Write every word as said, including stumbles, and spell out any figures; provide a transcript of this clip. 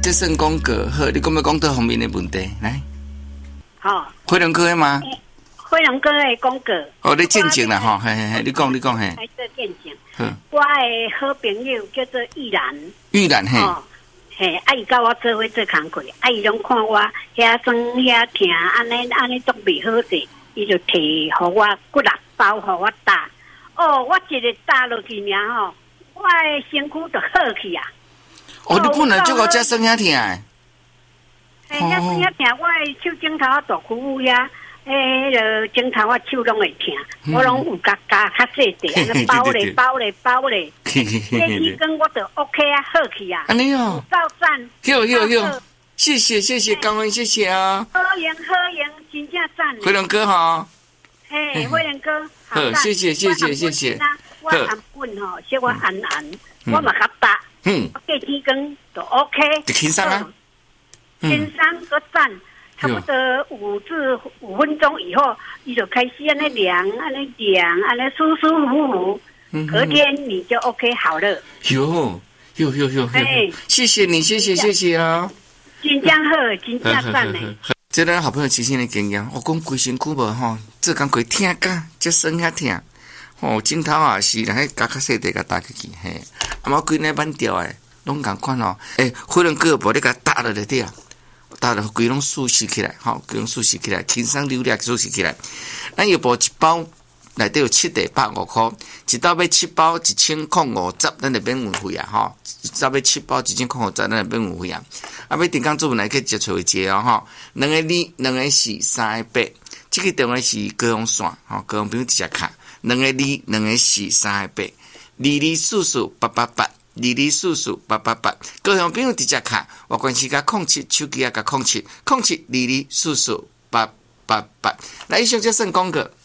这算讲过好，你讲要讲到方面的问题来。 好， 辉龙哥的吗？ 辉龙哥的讲过。 哦，你见证啦吼，嘿嘿嘿，你讲你讲嘿。 来做见证。我的好朋友叫做玉兰。 玉兰嘿。 嘿，啊伊甲我做伙做工课，啊伊拢看我遐酸遐疼，安尼安尼都袂好势，伊就摕互我骨力包互我打。哦，我一个打落去尔吼，我的身躯就好去啊。 哦，你本来就有遮酸遐疼诶。 嘿，遐酸遐疼，我的手指头啊大躯遐，诶，个指头啊手拢会疼，我拢有加加较细细，安尼包咧包咧包咧。这一根我就 OK 啊，好去啊。 安尼哦。 照赞。 有有有，谢谢谢谢，感恩谢谢啊。 好赢好赢，真正赞。 辉龙哥哈。 嘿，辉龙哥， 好，谢谢谢谢谢谢。 我按本吼，小我按按，我嘛较大。嗯。我过天光就 OK。 就轻松啊。 轻松个赞。差不多五至五分钟以后，你就开始安尼凉，安尼凉，安尼舒舒服服。隔天你就 OK 好了。 有有有有，哎，谢谢你，谢谢谢谢啊！ 真正好，真正赞嘞。 这咱好朋友亲身的经验，我讲规身躯无吼，做工课疼甲，这酸遐疼，吼枕头也是，人迄加较细地甲打起去，嘿，啊毛规那板掉诶，拢共款哦。诶，可能个无你甲打落来底啊。打了规拢舒适起来，吼，规拢舒适起来，轻松流利舒适起来。咱要包一包，内底有七袋百五块，一包要七包一千空五十，咱就免运费啊，吼。一包要七包一千空五十，咱就免运费啊。啊，要订工做来去接触接哦，吼。两个二，两个四，三个八。这个电话是高雄线，吼，高雄朋友直接卡。两个二，两个四，三个八。二二四四八八八。二二四四八八八，高雄朋友直接卡，我关系甲控七，手机啊甲控七，控七二二四四八八八。来，以上就算讲过。